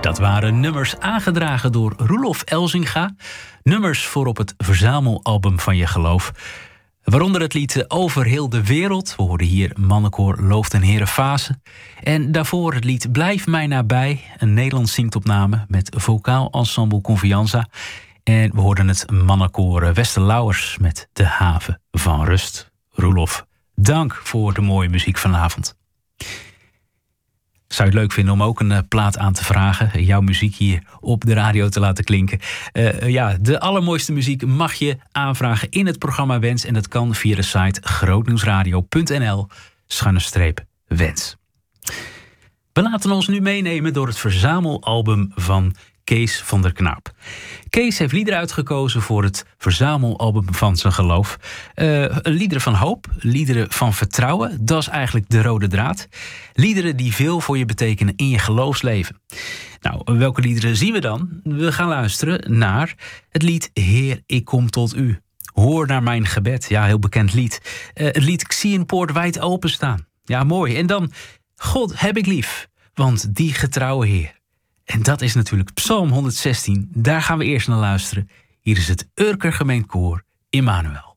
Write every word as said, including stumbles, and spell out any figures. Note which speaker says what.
Speaker 1: Dat waren nummers aangedragen door Roelof Elzinga. Nummers voor op het verzamelalbum van Je Geloof. Waaronder het lied Over heel de wereld. We hoorden hier mannenkoor Loof den Heere Fase. En daarvoor het lied Blijf mij nabij. Een Nederlands zingtopname met vocaal ensemble Confianza. En we hoorden het mannenkoor Westerlauwers met De Haven van Rust. Roelof, dank voor de mooie muziek vanavond. Zou je het leuk vinden om ook een uh, plaat aan te vragen? Jouw muziek hier op de radio te laten klinken. Uh, ja, de allermooiste muziek mag je aanvragen in het programma Wens. En dat kan via de site grootnieuwsradio punt n l schuine streep wens. We laten ons nu meenemen door het verzamelalbum van Kees van der Knaap. Kees heeft liederen uitgekozen voor het verzamelalbum van zijn geloof. Uh, liederen van hoop, liederen van vertrouwen. Dat is eigenlijk de rode draad. Liederen die veel voor je betekenen in je geloofsleven. Nou, welke liederen zien we dan? We gaan luisteren naar het lied Heer, ik kom tot u. Hoor naar mijn gebed. Ja, heel bekend lied. Uh, het lied Ik zie een poort wijd openstaan. Ja, mooi. En dan God heb ik lief, want die getrouwe Heer. En dat is natuurlijk Psalm honderdzestien. Daar gaan we eerst naar luisteren. Hier is het Urker Gemeentekoor Immanuel.